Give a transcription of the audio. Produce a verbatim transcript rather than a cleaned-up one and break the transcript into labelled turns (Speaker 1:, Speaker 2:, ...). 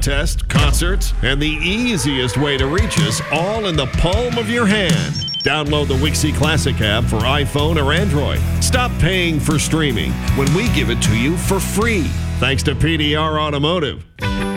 Speaker 1: contests, concerts, and the easiest way to reach us all in the palm of your hand. Download the Wixie Classic app for iPhone or Android. Stop paying for streaming when we give it to you for free. Thanks to P D R Automotive.